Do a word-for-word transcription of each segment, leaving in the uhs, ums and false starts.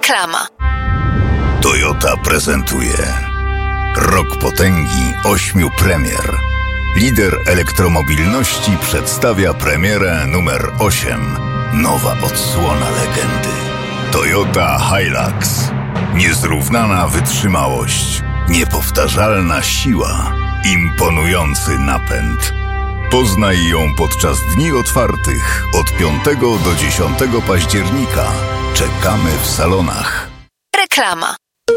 Reklama. Toyota prezentuje Rok potęgi ośmiu premier. Lider elektromobilności przedstawia premierę numer osiem. Nowa odsłona legendy. Toyota Hilux. Niezrównana wytrzymałość, niepowtarzalna siła, imponujący napęd. Poznaj ją podczas dni otwartych od piątego do dziesiątego października. Czekamy w salonach. Reklama.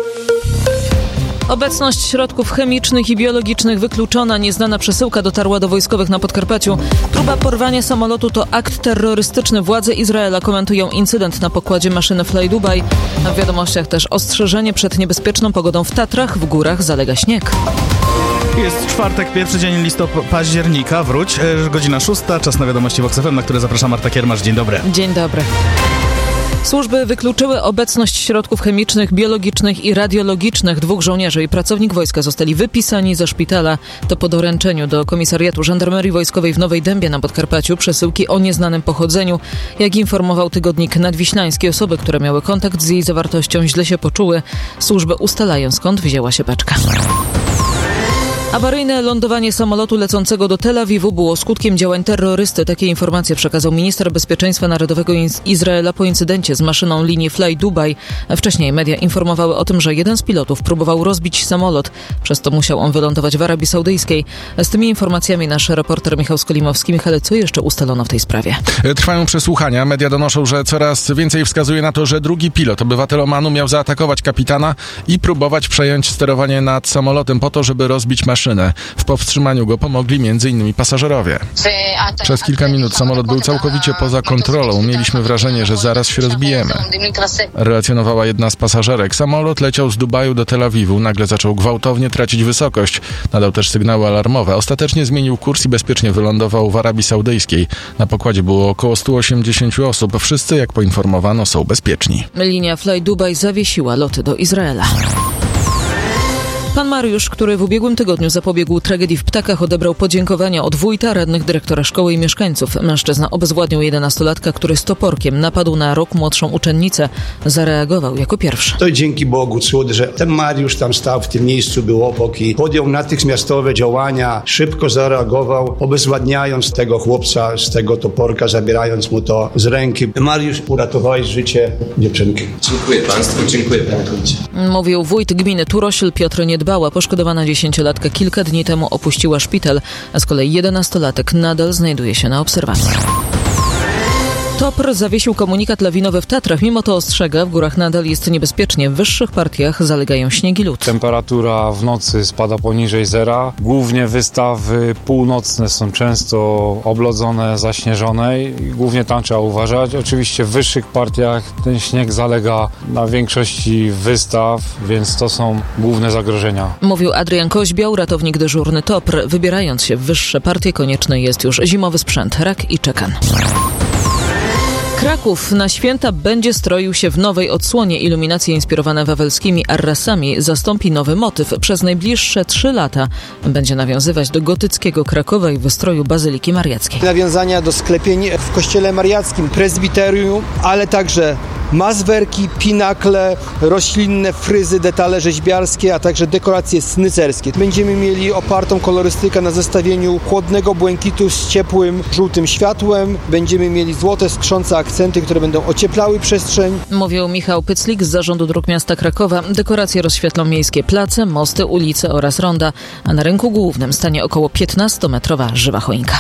Obecność środków chemicznych i biologicznych wykluczona. Nieznana przesyłka dotarła do wojskowych na Podkarpaciu. Próba porwania samolotu to akt terrorystyczny. Władze Izraela komentują incydent na pokładzie maszyny Fly Dubai. A w wiadomościach też ostrzeżenie przed niebezpieczną pogodą w Tatrach. W górach zalega śnieg. Jest czwartek, pierwszy dzień listop- października. Wróć, e, godzina szósta. Czas na wiadomości Vox F M, na które zaprasza Marta Kiermasz. Dzień dobry. Dzień dobry. Służby wykluczyły obecność środków chemicznych, biologicznych i radiologicznych. Dwóch żołnierzy i pracownik wojska zostali wypisani ze szpitala. To po doręczeniu do komisariatu Żandarmerii Wojskowej w Nowej Dębie na Podkarpaciu przesyłki o nieznanym pochodzeniu. Jak informował tygodnik Nadwiślański, osoby, które miały kontakt z jej zawartością, źle się poczuły. Służby ustalają, skąd wzięła się paczka. Awaryjne lądowanie samolotu lecącego do Tel Awiwu było skutkiem działań terrorysty. Takie informacje przekazał minister bezpieczeństwa narodowego Izraela po incydencie z maszyną linii Fly Dubai. Wcześniej media informowały o tym, że jeden z pilotów próbował rozbić samolot. Przez to musiał on wylądować w Arabii Saudyjskiej. Z tymi informacjami nasz reporter Michał Skolimowski. Michale, co jeszcze ustalono w tej sprawie? Trwają przesłuchania. Media donoszą, że coraz więcej wskazuje na to, że drugi pilot, obywatel Omanu, miał zaatakować kapitana i próbować przejąć sterowanie nad samolotem po to, żeby rozbić maszynę. W powstrzymaniu go pomogli m.in. pasażerowie. Przez kilka minut samolot był całkowicie poza kontrolą. Mieliśmy wrażenie, że zaraz się rozbijemy. Relacjonowała jedna z pasażerek. Samolot leciał z Dubaju do Tel Awiwu. Nagle zaczął gwałtownie tracić wysokość. Nadał też sygnały alarmowe. Ostatecznie zmienił kurs i bezpiecznie wylądował w Arabii Saudyjskiej. Na pokładzie było około sto osiemdziesiąt osób. Wszyscy, jak poinformowano, są bezpieczni. Linia Fly Dubai zawiesiła loty do Izraela. Pan Mariusz, który w ubiegłym tygodniu zapobiegł tragedii w Ptakach, odebrał podziękowania od wójta, radnych, dyrektora szkoły i mieszkańców. Mężczyzna obezwładnił jedenastolatka, który z toporkiem napadł na rok młodszą uczennicę. Zareagował jako pierwszy. To dzięki Bogu cud, że ten Mariusz tam stał w tym miejscu, był obok i podjął natychmiastowe działania. Szybko zareagował, obezwładniając tego chłopca z tego toporka, zabierając mu to z ręki. Mariusz, uratowałeś życie dziewczynki. Dziękuję państwu, dziękuję panie wójcie. Mówił wójt gminy Turośl Piotr Niedbała. Poszkodowana dziesięciolatka kilka dni temu opuściła szpital, a z kolei jedenastolatek nadal znajduje się na obserwacji. Topr zawiesił komunikat lawinowy w Tatrach. Mimo to ostrzega, w górach nadal jest niebezpiecznie. W wyższych partiach zalegają śnieg i lód. Temperatura w nocy spada poniżej zera. Głównie wystawy północne są często oblodzone, zaśnieżone i głównie tam trzeba uważać. Oczywiście w wyższych partiach ten śnieg zalega na większości wystaw, więc to są główne zagrożenia. Mówił Adrian Koźbiał, ratownik dyżurny Topr. Wybierając się w wyższe partie, konieczny jest już zimowy sprzęt, rak i czekan. Kraków na święta będzie stroił się w nowej odsłonie. Iluminacje inspirowane wawelskimi arrasami zastąpi nowy motyw. Przez najbliższe trzy lata będzie nawiązywać do gotyckiego Krakowa i wystroju Bazyliki Mariackiej. Nawiązania do sklepień w kościele mariackim, prezbiterium, ale także mazwerki, pinakle, roślinne fryzy, detale rzeźbiarskie, a także dekoracje snycerskie. Będziemy mieli opartą kolorystykę na zestawieniu chłodnego błękitu z ciepłym, żółtym światłem. Będziemy mieli złote, skrzące akcenty, które będą ocieplały przestrzeń. Mówił Michał Pyclik z Zarządu Dróg Miasta Krakowa. Dekoracje rozświetlą miejskie place, mosty, ulice oraz ronda, a na rynku głównym stanie około piętnastometrowa żywa choinka.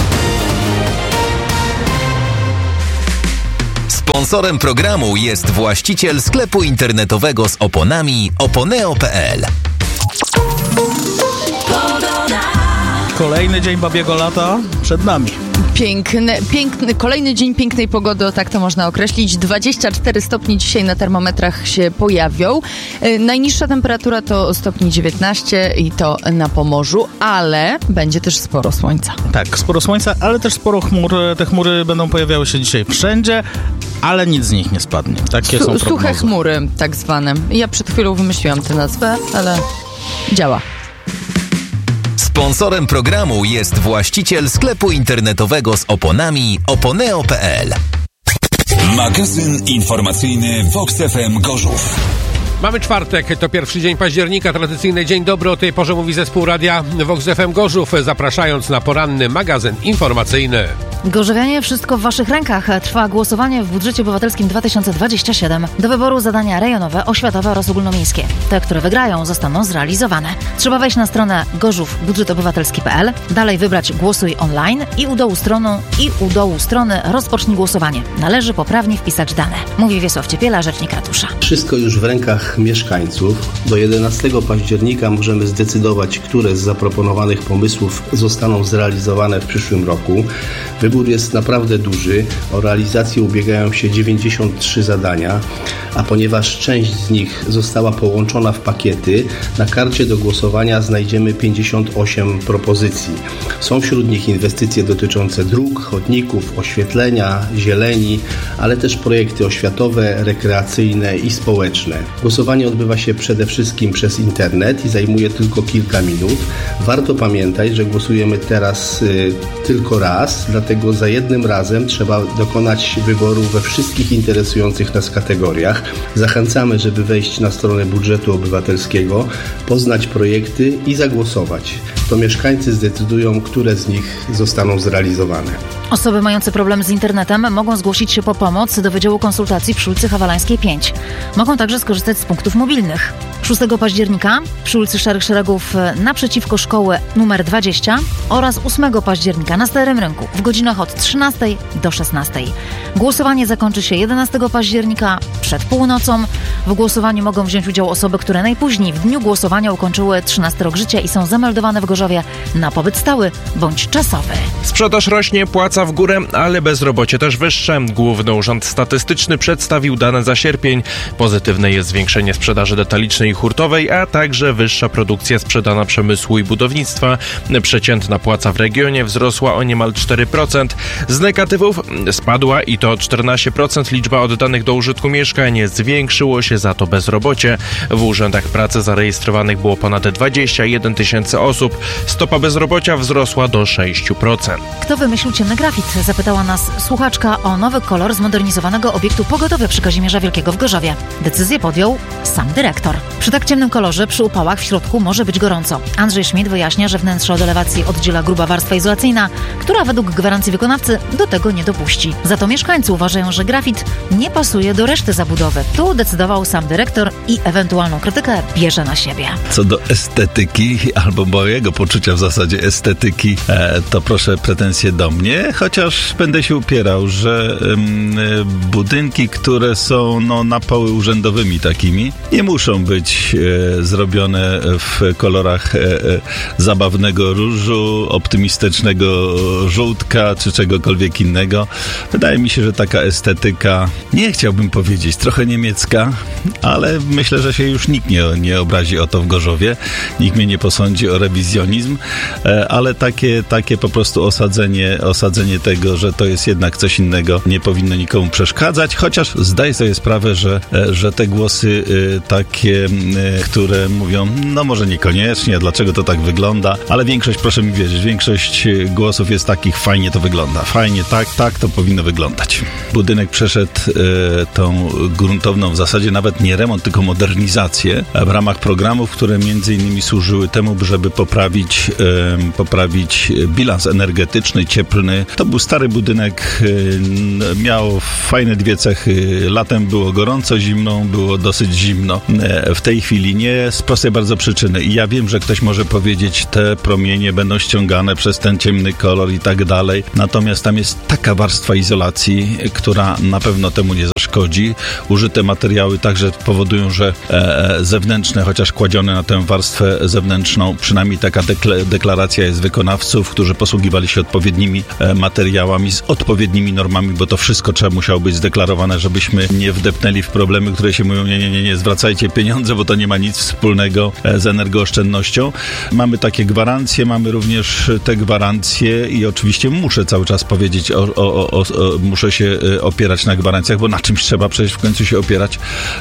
Sponsorem programu jest właściciel sklepu internetowego z oponami oponeo kropka pe el. Kolejny dzień babiego lata przed nami. Piękny, piękny, kolejny dzień pięknej pogody, tak to można określić. dwadzieścia cztery stopnie dzisiaj na termometrach się pojawią. Yy, najniższa temperatura to stopni dziewiętnaście i to na Pomorzu, ale będzie też sporo słońca. Tak, sporo słońca, ale też sporo chmur. Te chmury będą pojawiały się dzisiaj wszędzie, ale nic z nich nie spadnie. Takie Su- są prognozy. Suche chmury, tak zwane. Ja przed chwilą wymyśliłam tę nazwę, ale działa. Sponsorem programu jest właściciel sklepu internetowego z oponami oponeo kropka pe el. Magazyn informacyjny Vox F M Gorzów. Mamy czwartek, to pierwszy dzień października, tradycyjny dzień dobry, o tej porze mówi zespół radia Vox F M Gorzów, zapraszając na poranny magazyn informacyjny. Gorzowianie, wszystko w waszych rękach. Trwa głosowanie w budżecie obywatelskim dwa tysiące dwudziestym siódmym. Do wyboru zadania rejonowe, oświatowe oraz ogólnomiejskie. Te, które wygrają, zostaną zrealizowane. Trzeba wejść na stronę gorzów budżet obywatelski kropka p l, dalej wybrać głosuj online i u dołu stroną i u dołu strony rozpocznij głosowanie. Należy poprawnie wpisać dane. Mówi Wiesław Ciepiela, rzecznik ratusza. Wszystko już w rękach mieszkańców. Do jedenastego października możemy zdecydować, które z zaproponowanych pomysłów zostaną zrealizowane w przyszłym roku. Wybór jest naprawdę duży. O realizację ubiegają się dziewięćdziesiąt trzy zadania, a ponieważ część z nich została połączona w pakiety, na karcie do głosowania znajdziemy pięćdziesiąt osiem propozycji. Są wśród nich inwestycje dotyczące dróg, chodników, oświetlenia, zieleni, ale też projekty oświatowe, rekreacyjne i społeczne. Głosowanie odbywa się przede wszystkim przez internet i zajmuje tylko kilka minut. Warto pamiętać, że głosujemy teraz y, tylko raz, dlatego za jednym razem trzeba dokonać wyboru we wszystkich interesujących nas kategoriach. Zachęcamy, żeby wejść na stronę budżetu obywatelskiego, poznać projekty i zagłosować. To mieszkańcy zdecydują, które z nich zostaną zrealizowane. Osoby mające problem z internetem mogą zgłosić się po pomoc do Wydziału Konsultacji przy ulicy Hawalańskiej pięć. Mogą także skorzystać z punktów mobilnych. szóstego października przy ulicy Szarych Szeregów naprzeciwko szkoły numer dwadzieścia oraz ósmego października na Starym Rynku w godzinach od trzynastej do szesnastej. Głosowanie zakończy się jedenastego października przed północą. W głosowaniu mogą wziąć udział osoby, które najpóźniej w dniu głosowania ukończyły trzynasty rok życia i są zameldowane w Gorzowie na pobyt stały bądź czasowy. Sprzedaż rośnie, płaca w górę, ale bezrobocie też wyższe. Główny Urząd Statystyczny przedstawił dane za sierpień. Pozytywne jest zwiększenie sprzedaży detalicznej i hurtowej, a także wyższa produkcja sprzedana przemysłu i budownictwa. Przeciętna płaca w regionie wzrosła o niemal cztery procent. Z negatywów spadła i to o czternaście procent liczba oddanych do użytku mieszkań. Zwiększyło się za to bezrobocie. W urzędach pracy zarejestrowanych było ponad dwadzieścia jeden tysięcy osób. Stopa bezrobocia wzrosła do sześć procent. Kto wymyślił ciemny grafit? Zapytała nas słuchaczka o nowy kolor zmodernizowanego obiektu pogodowy przy Kazimierza Wielkiego w Gorzowie. Decyzję podjął sam dyrektor. Przy tak ciemnym kolorze, przy upałach w środku może być gorąco. Andrzej Schmidt wyjaśnia, że wnętrze od elewacji oddziela gruba warstwa izolacyjna, która według gwarancji wykonawcy do tego nie dopuści. Za to mieszkańcy uważają, że grafit nie pasuje do reszty zabudowy. Tu decydował sam dyrektor i ewentualną krytykę bierze na siebie. Co do estetyki, albo mojego poczucia w zasadzie estetyki, e, to proszę pretensje do mnie, chociaż będę się upierał, że um, budynki, które są no, na poły urzędowymi takimi, nie muszą być e, zrobione w kolorach e, e, zabawnego różu, optymistycznego żółtka, czy czegokolwiek innego. Wydaje mi się, że taka estetyka, nie chciałbym powiedzieć, trochę niemiecka, ale myślę, że się już nikt nie, nie obrazi o to w Gorzowie. Nikt mnie nie posądzi o rewizjonizm, e, ale takie, takie po prostu osadzenie, osadzenie tego, że to jest jednak coś innego, nie powinno nikomu przeszkadzać, chociaż zdaję sobie sprawę, że, e, że te głosy e, takie, e, które mówią, no może niekoniecznie, dlaczego to tak wygląda, ale większość, proszę mi wierzyć, większość głosów jest takich, fajnie to wygląda, fajnie, tak, tak, to powinno wyglądać. Budynek przeszedł e, tą gruntowną, w zasadzie nawet nie remont, tylko modernizację w ramach programów, które między innymi służyły temu, żeby poprawić, e, poprawić bilans energetyczny, cieplny. To był stary budynek, e, miał fajne dwie cechy. Latem było gorąco, zimną było dosyć zimno. E, w tej chwili nie, z prostej bardzo przyczyny. I ja wiem, że ktoś może powiedzieć, te promienie będą ściągane przez ten ciemny kolor i tak dalej. Natomiast tam jest taka warstwa izolacji, która na pewno temu nie zaszkodzi. Użyte materiały także powodują, że e, zewnętrzne, chociaż kładzione na tę warstwę zewnętrzną, przynajmniej taka dekla- deklaracja jest wykonawców, którzy posługiwali się odpowiednimi e, materiałami, z odpowiednimi normami, bo to wszystko trzeba musiało być zdeklarowane, żebyśmy nie wdepnęli w problemy, które się mówią, nie, nie, nie, nie, zwracajcie pieniądze, bo to nie ma nic wspólnego e, z energooszczędnością. Mamy takie gwarancje, mamy również te gwarancje i oczywiście muszę cały czas powiedzieć, o, o, o, o, muszę się opierać na gwarancjach, bo na czymś trzeba przecież w końcu się opierać,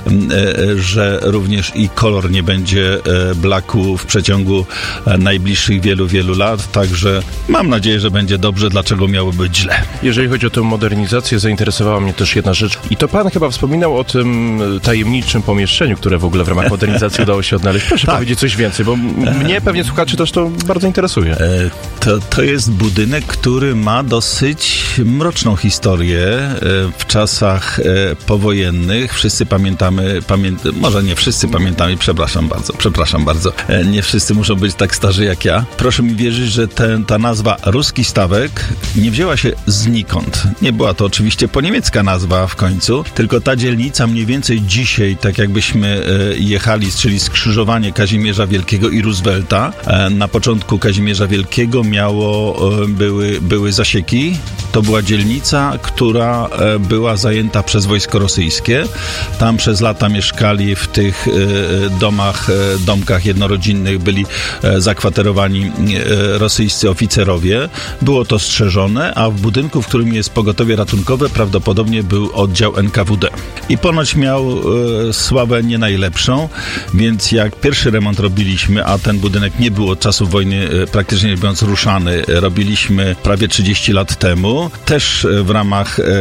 że również i kolor nie będzie blaku w przeciągu najbliższych wielu, wielu lat, także mam nadzieję, że będzie dobrze, dlaczego miało być źle. Jeżeli chodzi o tę modernizację, zainteresowała mnie też jedna rzecz i to pan chyba wspominał o tym tajemniczym pomieszczeniu, które w ogóle w ramach modernizacji udało się odnaleźć. Proszę tak. powiedzieć coś więcej, bo mnie pewnie słuchaczy też to bardzo interesuje. To, to jest budynek, który ma dosyć mroczną historię w czasach powojennych. Wszyscy pamiętamy, pamię- może nie wszyscy pamiętamy, przepraszam bardzo, przepraszam bardzo, nie wszyscy muszą być tak starzy jak ja. Proszę mi wierzyć, że ten, ta nazwa Ruski Stawek nie wzięła się znikąd. Nie była to oczywiście poniemiecka nazwa w końcu, tylko ta dzielnica mniej więcej dzisiaj, tak jakbyśmy jechali, czyli skrzyżowanie Kazimierza Wielkiego i Roosevelta. Na początku Kazimierza Wielkiego miało, były, były zasieki. To była dzielnica, która była zajęta przez wojsko rosyjskie. Tam przez lata mieszkali w tych domach, domkach jednorodzinnych, byli zakwaterowani rosyjscy oficerowie. Było to strzeżone, a w budynku, w którym jest pogotowie ratunkowe, prawdopodobnie był oddział N K W D. I ponoć miał e, sławę nie najlepszą, więc jak pierwszy remont robiliśmy, a ten budynek nie był od czasów wojny e, praktycznie mówiąc ruszany, robiliśmy prawie trzydzieści lat temu, też w ramach e,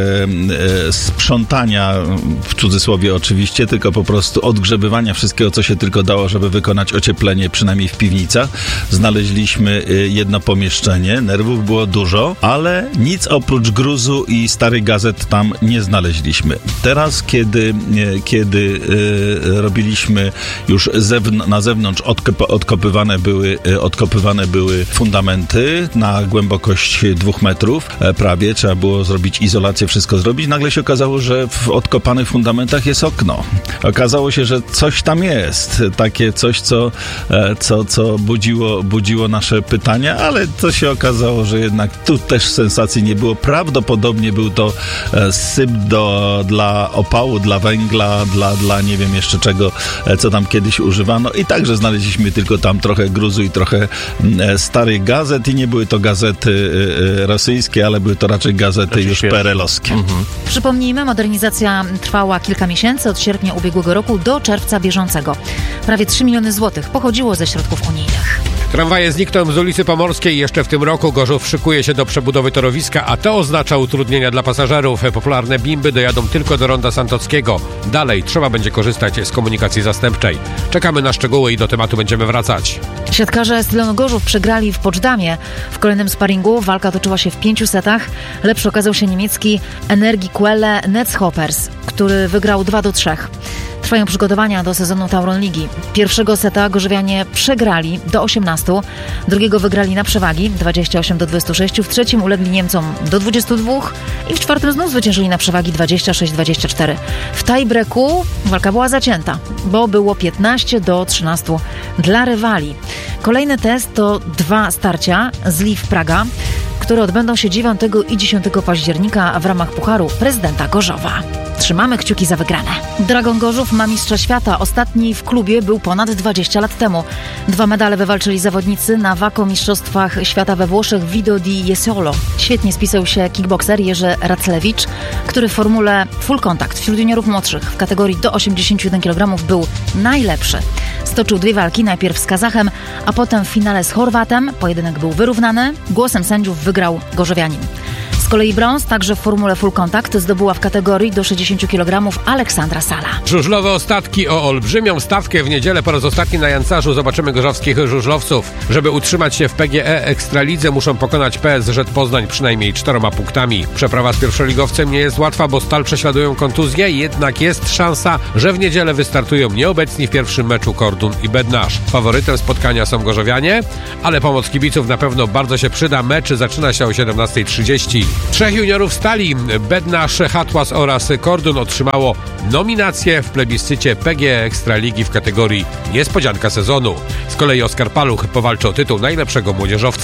e, sprzątania, w cudzysłowie oczywiście, tylko po prostu odgrzebywania wszystkiego, co się tylko dało, żeby wykonać ocieplenie, przynajmniej w piwnicach. Znaleźliśmy e, jedno pomieszczenie, nerwów było dużo, ale nic oprócz gruzu i starych gazet tam nie znaleźliśmy. Teraz, kiedy, kiedy e, robiliśmy już zewn- na zewnątrz odkop- odkopywane były, e, odkopywane były fundamenty na głębokość dwóch metrów e, prawie, trzeba było zrobić izolację, wszystko zrobić. Nagle się okazało, że w odkopanych fundamentach jest okno. Okazało się, że coś tam jest. Takie coś, co, e, co, co budziło, budziło nasze pytania, ale to się okazało, że jednak tu też sensacji nie było. Prawdopodobnie był to e, syp do, dla opału, dla węgla, dla, dla nie wiem jeszcze czego, e, co tam kiedyś używano i także znaleźliśmy tylko tam trochę gruzu i trochę e, starych gazet i nie były to gazety e, rosyjskie, ale były to raczej gazety raczej już P R L-owskie. Mhm. Przypomnijmy, modernizacja trwała kilka miesięcy, od sierpnia ubiegłego roku do czerwca bieżącego. Prawie trzy miliony złotych pochodziło ze środków unijnych. Tramwaje znikną z ulicy Pomorskiej. Jeszcze w tym roku Gorzów szykuje się do przebudowy torowiska, a to oznacza utrudnienia dla pasażerów. Popularne bimby dojadą tylko do Ronda Santockiego. Dalej trzeba będzie korzystać z komunikacji zastępczej. Czekamy na szczegóły i do tematu będziemy wracać. Siatkarze z Leonu Gorzów przegrali w Poczdamie. W kolejnym sparingu walka toczyła się w pięciu setach. Lepszy okazał się niemiecki Energiequelle Netzhoppers, który wygrał dwa do trzech. Trwają przygotowania do sezonu Tauron Ligi. Pierwszego seta gorzowianie przegrali do osiemnastu, drugiego wygrali na przewagi dwadzieścia osiem do dwudziestu sześciu, w trzecim ulegli Niemcom do dwudziestu dwóch i w czwartym znów zwyciężyli na przewagi dwadzieścia sześć do dwudziestu czterech. W tiebreaku walka była zacięta, bo było piętnaście do trzynastu dla rywali. Kolejny test to dwa starcia z Lwiw Praga, które odbędą się dziewiątego i dziesiątego października w ramach Pucharu Prezydenta Gorzowa. Trzymamy kciuki za wygrane. Dragon Gorzów ma mistrza świata. Ostatni w klubie był ponad dwadzieścia lat temu. Dwa medale wywalczyli zawodnicy na Wako Mistrzostwach Świata we Włoszech Vido di Jesolo. Świetnie spisał się kickbokser Jerzy Raclewicz, który w formule full contact wśród juniorów młodszych w kategorii do osiemdziesięciu jeden kilogramów był najlepszy. Stoczył dwie walki, najpierw z Kazachem, a potem w finale z Chorwatem. Pojedynek był wyrównany. Głosem sędziów wygrał gorzowianin. Z kolei brąz, także w formule full contact, zdobyła w kategorii do sześćdziesięciu kilogramów Aleksandra Sala. Żużlowe ostatki o olbrzymią stawkę w niedzielę po raz ostatni na Jancarzu zobaczymy gorzowskich żużlowców. Żeby utrzymać się w P G E Ekstralidze muszą pokonać P S Z Poznań przynajmniej czteroma punktami. Przeprawa z pierwszoligowcem nie jest łatwa, bo Stal prześladują kontuzje, jednak jest szansa, że w niedzielę wystartują nieobecni w pierwszym meczu Kordun i Bednarz. Faworytem spotkania są gorzowianie, ale pomoc kibiców na pewno bardzo się przyda. Mecz zaczyna się o siedemnasta trzydzieści. Trzech juniorów Stali, Bednarz, Hatłas oraz Kordun otrzymało nominację w plebiscycie P G E Ekstraligi w kategorii Niespodzianka sezonu. Z kolei Oskar Paluch powalczy o tytuł najlepszego młodzieżowca.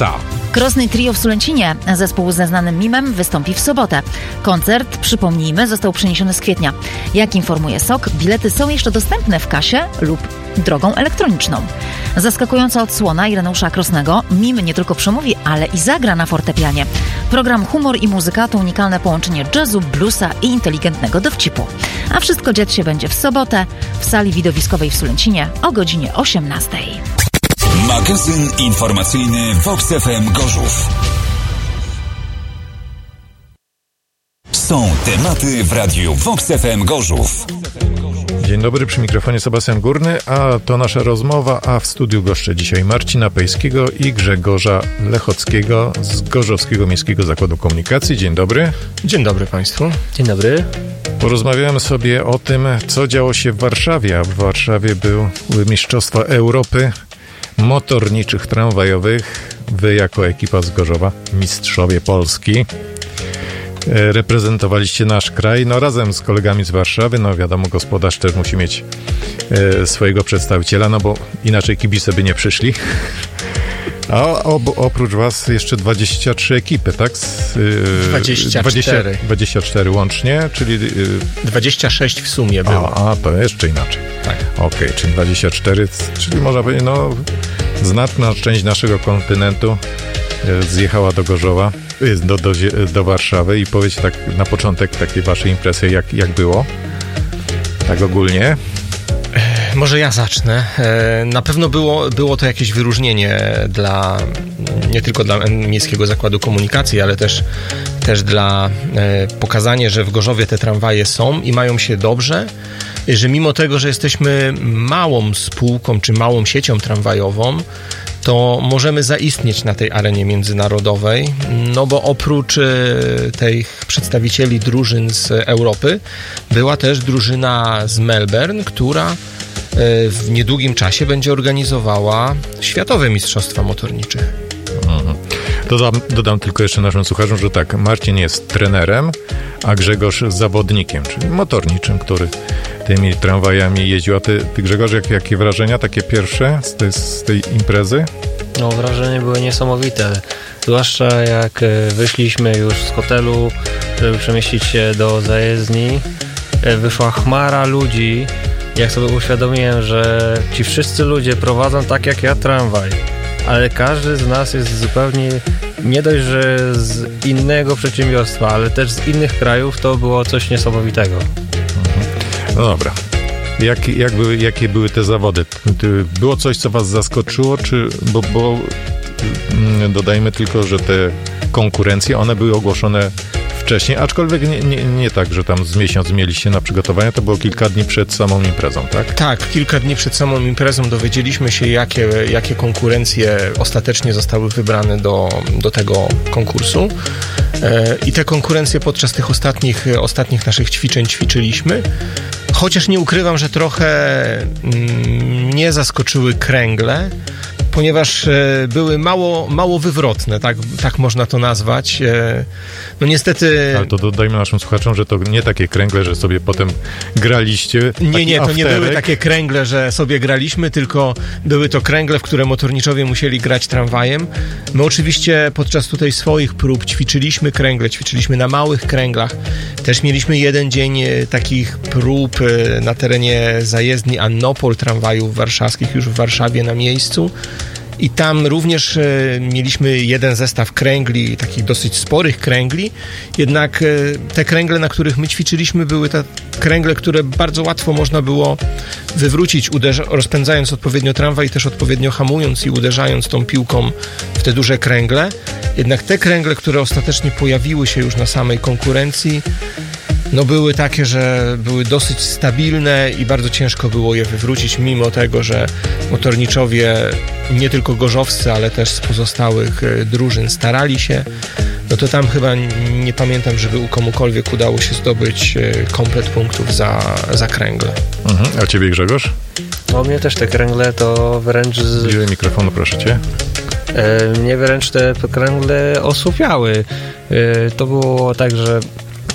Krosny Trio w Sulęcinie. Zespół ze znanym mimem wystąpi w sobotę. Koncert, przypomnijmy, został przeniesiony z kwietnia. Jak informuje S O K, bilety są jeszcze dostępne w kasie lub drogą elektroniczną. Zaskakująca odsłona Ireneusza Krosnego. Mim nie tylko przemówi, ale i zagra na fortepianie. Program Humor i muzyka to unikalne połączenie jazzu, bluesa i inteligentnego dowcipu. A wszystko dziać się będzie w sobotę w sali widowiskowej w Sulęcinie o godzinie osiemnastej. Magazyn informacyjny Vox F M Gorzów. Są tematy w radiu Vox F M Gorzów. Dzień dobry, przy mikrofonie Sebastian Górny, a to nasza rozmowa, a w studiu goszczę dzisiaj Marcina Pejskiego i Grzegorza Lechockiego z Gorzowskiego Miejskiego Zakładu Komunikacji. Dzień dobry. Dzień dobry Państwu. Dzień dobry. Porozmawiamy sobie o tym, co działo się w Warszawie, a w Warszawie były Mistrzostwa Europy motorniczych tramwajowych. Wy jako ekipa z Gorzowa, mistrzowie Polski, reprezentowaliście nasz kraj, no razem z kolegami z Warszawy, no wiadomo, gospodarz też musi mieć e, swojego przedstawiciela, no bo inaczej kibice by nie przyszli. A ob, oprócz was jeszcze dwadzieścia trzy ekipy, tak? Z, e, dwadzieścia cztery. dwadzieścia cztery łącznie, czyli... E, dwadzieścia sześć w sumie było. A, a to jeszcze inaczej. Tak. Okej, okay, czyli dwadzieścia cztery, czyli można powiedzieć, no znaczna część naszego kontynentu e, zjechała do Gorzowa. Do, do, do Warszawy i powiedzcie tak na początek takie wasze impresje, jak, jak było? Tak ogólnie? Może ja zacznę. Na pewno było, było to jakieś wyróżnienie dla, nie tylko dla Miejskiego Zakładu Komunikacji, ale też, też dla pokazania, że w Gorzowie te tramwaje są i mają się dobrze, że mimo tego, że jesteśmy małą spółką czy małą siecią tramwajową, to możemy zaistnieć na tej arenie międzynarodowej, no bo oprócz tych przedstawicieli drużyn z Europy była też drużyna z Melbourne, która w niedługim czasie będzie organizowała Światowe Mistrzostwa Motorniczych. Mhm. Dodam, dodam tylko jeszcze naszym słuchaczom, że tak, Marcin jest trenerem, a Grzegorz zawodnikiem, czyli motorniczym, który tymi tramwajami jeździł. A ty, ty Grzegorz, jak, jakie wrażenia takie pierwsze z tej, z tej imprezy? No, wrażenia były niesamowite. Zwłaszcza jak wyszliśmy już z hotelu, żeby przemieścić się do zajezdni, wyszła chmara ludzi. Jak sobie uświadomiłem, że ci wszyscy ludzie prowadzą tak jak ja tramwaj, ale każdy z nas jest zupełnie, nie dość, że z innego przedsiębiorstwa, ale też z innych krajów, to było coś niesamowitego. No dobra. Jak, jak były, jakie były te zawody? Było coś, co was zaskoczyło? Czy, bo, bo dodajmy tylko, że te konkurencje, one były ogłoszone wcześniej, aczkolwiek nie, nie, nie tak, że tam z miesiąc mieliście na przygotowania, to było kilka dni przed samą imprezą, tak? Tak, kilka dni przed samą imprezą dowiedzieliśmy się, jakie, jakie konkurencje ostatecznie zostały wybrane do, do tego konkursu. I te konkurencje podczas tych ostatnich, ostatnich naszych ćwiczeń ćwiczyliśmy. Chociaż nie ukrywam, że trochę mm, nie zaskoczyły kręgle, ponieważ e, były mało, mało wywrotne, tak, tak można to nazwać. E, no niestety... Ale to dodajmy naszym słuchaczom, że to nie takie kręgle, że sobie potem graliście. Nie, nie, to afterek. nie były takie kręgle, że sobie graliśmy, tylko były to kręgle, w które motorniczowie musieli grać tramwajem. My oczywiście podczas tutaj swoich prób ćwiczyliśmy kręgle, ćwiczyliśmy na małych kręglach. Też mieliśmy jeden dzień takich prób na terenie zajezdni Annopol tramwajów warszawskich, już w Warszawie na miejscu. I tam również e, mieliśmy jeden zestaw kręgli, takich dosyć sporych kręgli, jednak e, te kręgle, na których my ćwiczyliśmy, były te kręgle, które bardzo łatwo można było wywrócić, uderza- rozpędzając odpowiednio tramwaj i też odpowiednio hamując i uderzając tą piłką w te duże kręgle. Jednak te kręgle, które ostatecznie pojawiły się już na samej konkurencji, no były takie, że były dosyć stabilne i bardzo ciężko było je wywrócić, mimo tego, że motorniczowie, nie tylko gorzowscy, ale też z pozostałych drużyn starali się. No to tam chyba nie pamiętam, żeby u komukolwiek udało się zdobyć komplet punktów za, za kręgle. Mhm. A ciebie, Grzegorz? No mnie też te kręgle to wręcz... Z... Bliżej mikrofonu, proszę cię. E, mnie wręcz te kręgle osłupiały. E, to było tak, że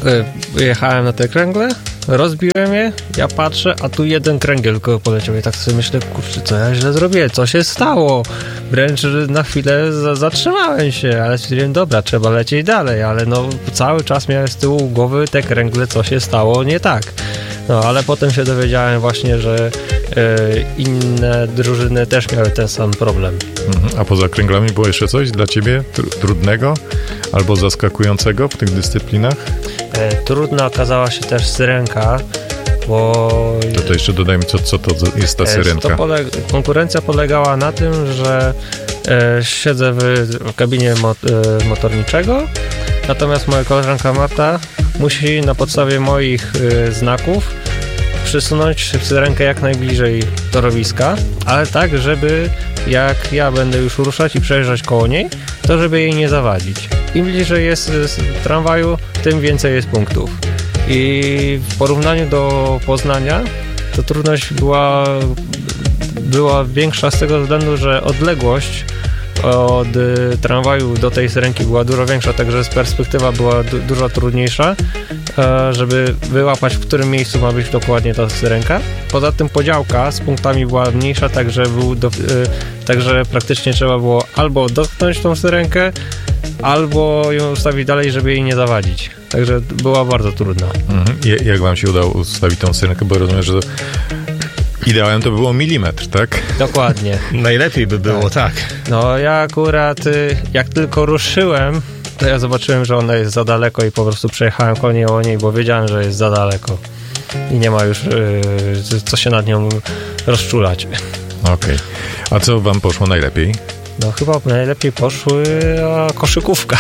Jechałem na te kręgle, rozbiłem je, ja patrzę, a tu jeden kręgiel tylko poleciał. I tak sobie myślę, kurczę, co ja źle zrobiłem, co się stało? Wręcz na chwilę za- zatrzymałem się, ale stwierdziłem, dobra, trzeba lecieć dalej, ale no cały czas miałem z tyłu głowy te kręgle, co się stało nie tak. No, ale potem się dowiedziałem właśnie, że e, inne drużyny też miały ten sam problem. Mhm. A poza kręglami było jeszcze coś dla ciebie tr- trudnego albo zaskakującego w tych dyscyplinach? E, trudna okazała się też syrenka, bo... To, to jeszcze dodajmy, co, co to jest ta syrenka. To poleg- konkurencja polegała na tym, że e, siedzę w, w kabinie mot, e, motorniczego, natomiast moja koleżanka Marta musi na podstawie moich e, znaków przysunąć syrenkę jak najbliżej torowiska, ale tak, żeby jak ja będę już ruszać i przejeżdżać koło niej, to żeby jej nie zawadzić. Im bliżej jest z tramwaju, tym więcej jest punktów. I w porównaniu do Poznania to trudność była, była większa z tego względu, że odległość od y, tramwaju do tej syrenki była dużo większa, także z perspektywa była du- dużo trudniejsza, e, żeby wyłapać, w którym miejscu ma być dokładnie ta syrenka. Poza tym podziałka z punktami była mniejsza, także, był do, y, także praktycznie trzeba było albo dotknąć tą syrenkę, albo ją ustawić dalej, żeby jej nie zawadzić. Także była bardzo trudna. Mhm. I, jak wam się udało ustawić tą syrenkę, bo rozumiem, że ideałem to było milimetr, tak? Dokładnie. Najlepiej by było, tak. tak. No ja akurat, y, jak tylko ruszyłem, to ja zobaczyłem, że ona jest za daleko i po prostu przejechałem koło niej, bo wiedziałem, że jest za daleko. I nie ma już y, co się nad nią rozczulać. Okej. Okay. A co wam poszło najlepiej? No chyba najlepiej poszły a, koszykówka.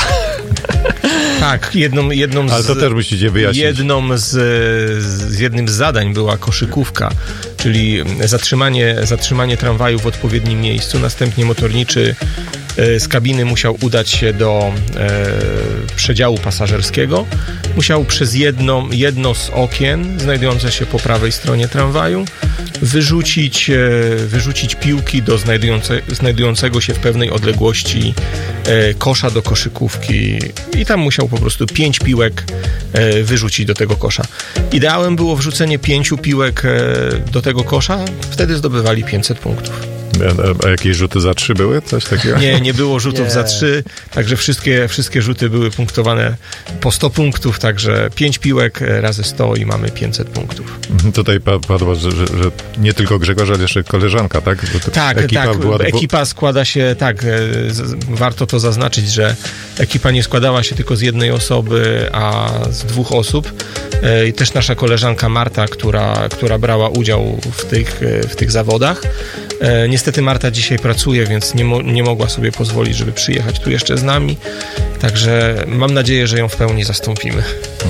Tak, jedną, jedną z... Ale to też musicie wyjaśnić. Jedną z, z jednym z zadań była koszykówka, czyli zatrzymanie, zatrzymanie tramwaju w odpowiednim miejscu. Następnie motorniczy z kabiny musiał udać się do e, przedziału pasażerskiego. Musiał przez jedno, jedno z okien znajdujące się po prawej stronie tramwaju wyrzucić, e, wyrzucić piłki do znajdujące, znajdującego się w pewnej odległości e, kosza do koszykówki i tam musiał po prostu pięć piłek e, wyrzucić do tego kosza. Ideałem było wrzucenie pięciu piłek e, do tego kosza, wtedy zdobywali pięćset punktów. A, a jakieś rzuty za trzy były? Coś takiego? Nie, nie było rzutów nie. za trzy, także wszystkie, wszystkie rzuty były punktowane po sto punktów, także pięć piłek razy sto i mamy pięćset punktów. Tutaj padło, że, że, że nie tylko Grzegorz, ale jeszcze koleżanka, tak? Tak, ekipa, tak. Była dwu... ekipa składa się, tak, z, warto to zaznaczyć, że ekipa nie składała się tylko z jednej osoby, a z dwóch osób. I też nasza koleżanka Marta, która, która brała udział w tych, w tych zawodach. Niestety Marta dzisiaj pracuje, więc nie, mo- nie mogła sobie pozwolić, żeby przyjechać tu jeszcze z nami. Także mam nadzieję, że ją w pełni zastąpimy.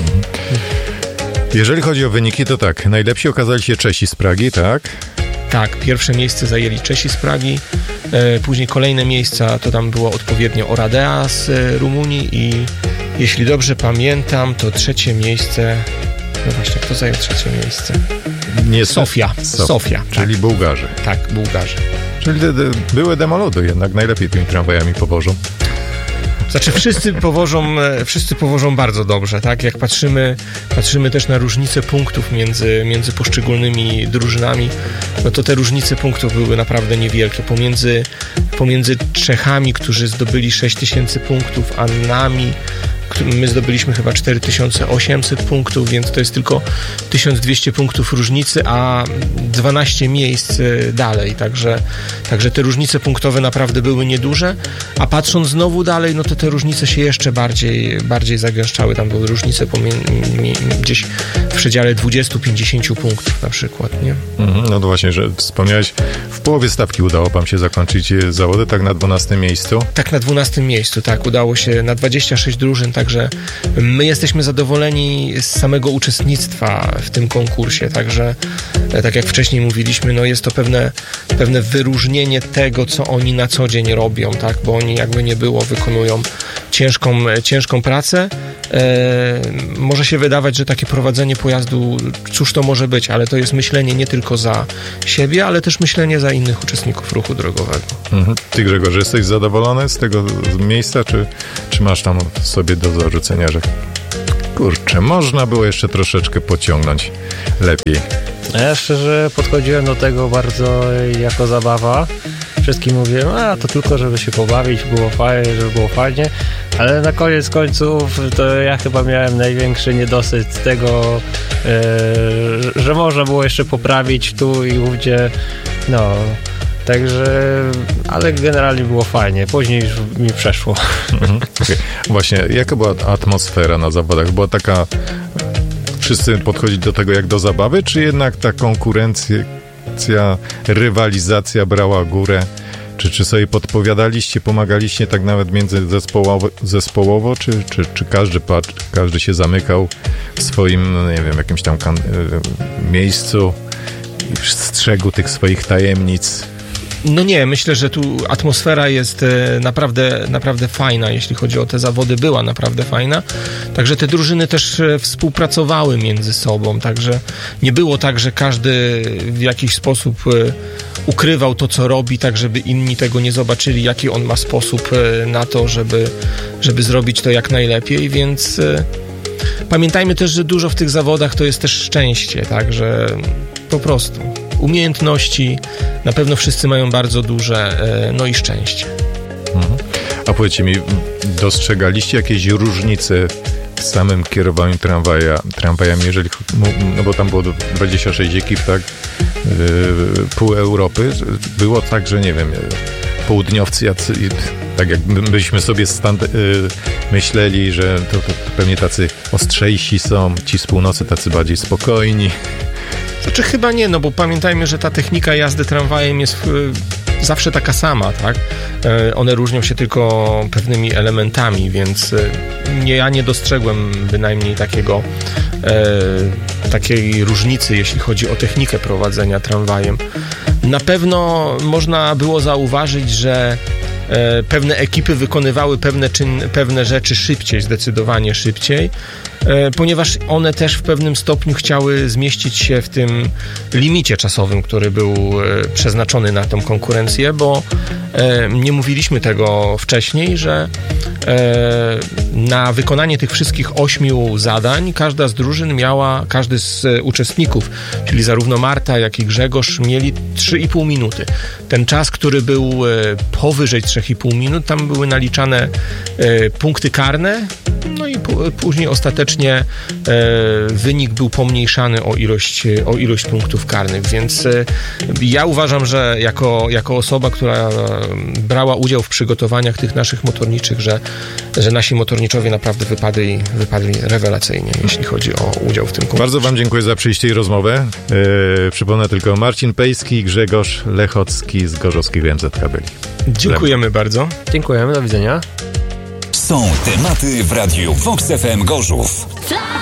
Jeżeli chodzi o wyniki, to tak, najlepsi okazali się Czesi z Pragi, tak? Tak, pierwsze miejsce zajęli Czesi z Pragi, e, później kolejne miejsca to tam było odpowiednio Oradea z e, Rumunii i jeśli dobrze pamiętam, to trzecie miejsce, no właśnie, kto zajął trzecie miejsce? Nie Sofia. Sofia, Sofia czyli tak. Bułgarzy. Tak, Bułgarzy. Czyli de, de, były demoludy jednak, najlepiej tymi tramwajami powożą. Znaczy wszyscy powożą, wszyscy powożą bardzo dobrze, tak? Jak patrzymy, patrzymy też na różnice punktów między, między poszczególnymi drużynami, no to te różnice punktów były naprawdę niewielkie. Pomiędzy, pomiędzy Czechami, którzy zdobyli sześć tysięcy punktów, a nami, my zdobyliśmy chyba cztery tysiące osiemset punktów, więc to jest tylko tysiąc dwieście punktów różnicy, a dwanaście miejsc dalej, także, także te różnice punktowe naprawdę były nieduże, a patrząc znowu dalej, no to te różnice się jeszcze bardziej, bardziej zagęszczały, tam były różnice pomiędzy, gdzieś w przedziale dwadzieścia do pięćdziesięciu punktów na przykład, nie? Mhm, no to właśnie, że wspomniałeś, w połowie stawki udało wam się zakończyć zawody, tak na dwunastym miejscu? Tak, na dwunastym miejscu, tak, udało się na dwadzieścia sześć drużyn, także my jesteśmy zadowoleni z samego uczestnictwa w tym konkursie, także tak jak wcześniej mówiliśmy, no jest to pewne, pewne wyróżnienie tego, co oni na co dzień robią, tak, bo oni jakby nie było, wykonują ciężką, ciężką pracę. E, może się wydawać, że takie prowadzenie pojazdu, cóż to może być, ale to jest myślenie nie tylko za siebie, ale też myślenie za innych uczestników ruchu drogowego. Mhm. Ty, Grzegorz, jesteś zadowolony z tego miejsca, czy, czy masz tam sobie do zarzucenia, że Kurczę, można było jeszcze troszeczkę pociągnąć lepiej. Ja szczerze podchodziłem do tego bardzo jako zabawa. Wszystkim mówiłem, a to tylko żeby się pobawić, było fajnie, żeby było fajnie, ale na koniec końców to ja chyba miałem największy niedosyt tego, yy, że można było jeszcze poprawić tu i ówdzie, no, także, ale generalnie było fajnie, później już mi przeszło. Mhm. Okay. Właśnie, jaka była atmosfera na zawodach? Była taka, wszyscy podchodzić do tego jak do zabawy, czy jednak ta konkurencja, rywalizacja brała górę? Czy, czy sobie podpowiadaliście, pomagaliście tak nawet między zespołowo, zespołowo czy, czy, czy każdy, patr, każdy się zamykał w swoim, no nie wiem, jakimś tam kan- miejscu i strzegł tych swoich tajemnic? No nie, myślę, że tu atmosfera jest naprawdę, naprawdę fajna, jeśli chodzi o te zawody, była naprawdę fajna. Także te drużyny też współpracowały między sobą, także nie było tak, że każdy w jakiś sposób ukrywał to, co robi, tak żeby inni tego nie zobaczyli, jaki on ma sposób na to, żeby, żeby zrobić to jak najlepiej, więc pamiętajmy też, że dużo w tych zawodach to jest też szczęście, tak, że po prostu umiejętności na pewno wszyscy mają bardzo duże, no i szczęście. Mhm. A powiedzcie mi, dostrzegaliście jakieś różnice w samym kierowaniu tramwaja, tramwajami, jeżeli, no bo tam było dwadzieścia sześć ekip, tak, yy, pół Europy, było tak, że nie wiem, południowcy, jacy, tak jak byśmy sobie stand, yy, myśleli, że to, to pewnie tacy ostrzejsi są, ci z północy tacy bardziej spokojni. Znaczy chyba nie, no bo pamiętajmy, że ta technika jazdy tramwajem jest y, zawsze taka sama, tak? Y, one różnią się tylko pewnymi elementami, więc y, nie, ja nie dostrzegłem bynajmniej takiego y, takiej różnicy, jeśli chodzi o technikę prowadzenia tramwajem. Na pewno można było zauważyć, że y, pewne ekipy wykonywały pewne, czyn, pewne rzeczy szybciej, zdecydowanie szybciej, ponieważ one też w pewnym stopniu chciały zmieścić się w tym limicie czasowym, który był przeznaczony na tą konkurencję, bo nie mówiliśmy tego wcześniej, że na wykonanie tych wszystkich ośmiu zadań każda z drużyn miała, każdy z uczestników, czyli zarówno Marta, jak i Grzegorz, mieli trzy i pół minuty. Ten czas, który był powyżej trzy i pół minut, tam były naliczane punkty karne, no i później ostatecznie e, wynik był pomniejszany o ilość, o ilość punktów karnych, więc e, ja uważam, że jako, jako osoba, która brała udział w przygotowaniach tych naszych motorniczych, że, że nasi motorniczowie naprawdę wypadli, wypadli rewelacyjnie, jeśli chodzi o udział w tym konkursie. Bardzo wam dziękuję za przyjście i rozmowę. E, przypomnę tylko Marcin Pejski i Grzegorz Lechocki z Gorzowskich M Z K byli. Dziękujemy bardzo. Dziękujemy, do widzenia. Są tematy w Radiu Vox F M Gorzów.